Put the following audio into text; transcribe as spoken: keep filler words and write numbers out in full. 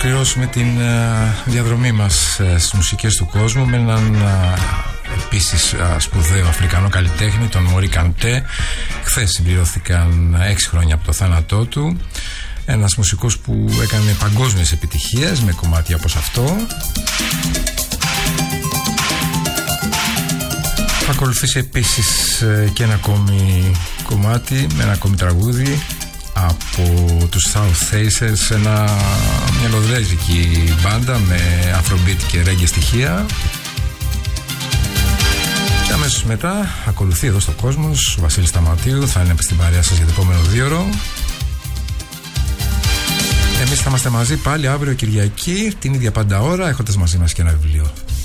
ολοκληρώσουμε την διαδρομή μας στις μουσικές του κόσμου με έναν επίσης σπουδαίο Αφρικανό καλλιτέχνη, τον Μωρί Καντέ. Χθες συμπληρώθηκαν έξι χρόνια από το θάνατό του. Ένας μουσικός που έκανε παγκόσμιες επιτυχίες με κομμάτια όπως αυτό. Θα ακολουθήσει επίσης και ένα ακόμη κομμάτι με ένα ακόμη τραγούδι από τους South Facers, ένα, μια λονδρέζικη μπάντα με afrobeat και reggae στοιχεία. Και αμέσως μετά ακολουθεί εδώ στο Κόσμος ο Βασίλης Σταματίου, θα είναι στην παρέα σας για το επόμενο δύο ώρο. Εμείς θα είμαστε μαζί πάλι αύριο Κυριακή την ίδια πάντα ώρα, έχοντας μαζί μας και ένα βιβλίο.